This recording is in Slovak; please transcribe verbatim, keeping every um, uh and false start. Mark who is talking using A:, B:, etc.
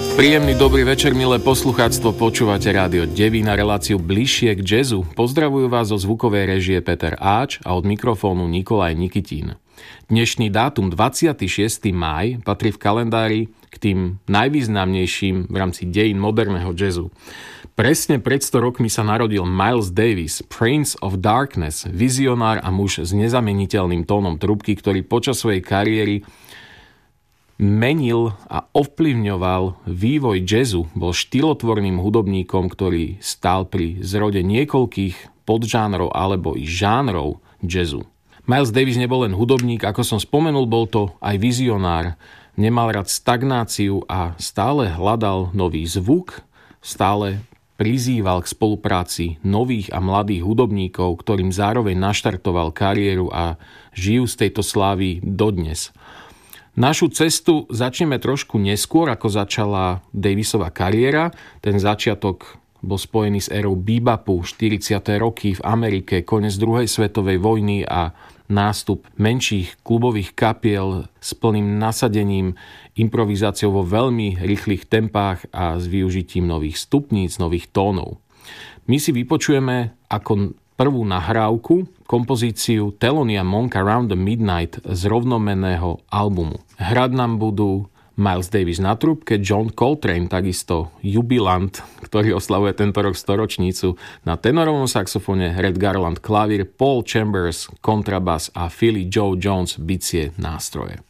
A: Príjemný dobrý večer, milé poslucháctvo, počúvate Rádio Devín a reláciu Bližšie k jazzu. Pozdravujú vás zo zvukovej režie Peter Áč a od mikrofónu Nikolaj Nikitín. Dnešný dátum dvadsiateho šiesteho mája patrí v kalendári k tým najvýznamnejším v rámci dejín moderného jazzu. Presne pred sto rokmi sa narodil Miles Davis, Prince of Darkness, vizionár a muž s nezameniteľným tónom trúbky, ktorý počas svojej kariéry menil a ovplyvňoval vývoj jazzu, bol štýlotvorným hudobníkom, ktorý stál pri zrode niekoľkých podžánrov alebo i žánrov jazzu. Miles Davis nebol len hudobník, ako som spomenul, bol to aj vizionár. Nemal rád stagnáciu a stále hľadal nový zvuk, stále prizýval k spolupráci nových a mladých hudobníkov, ktorým zároveň naštartoval kariéru a žijú z tejto slávy dodnes. Našu cestu začneme trošku neskôr, ako začala Davisova kariéra. Ten začiatok bol spojený s érou bebopu, štyridsiate roky v Amerike, koniec druhej svetovej vojny a nástup menších klubových kapiel s plným nasadením, improvizáciou vo veľmi rýchlych tempách a s využitím nových stupníc, nových tónov. My si vypočujeme ako prvú nahrávku kompozíciu Thelonious Monk Around the Midnight z rovnomenného albumu. Hrať nám budú Miles Davis na trúbke, John Coltrane, takisto jubilant, ktorý oslavuje tento rok storočnicu, na tenorovom saxofóne, Red Garland klavír, Paul Chambers kontrabas a Philly Joe Jones bicie nástroje.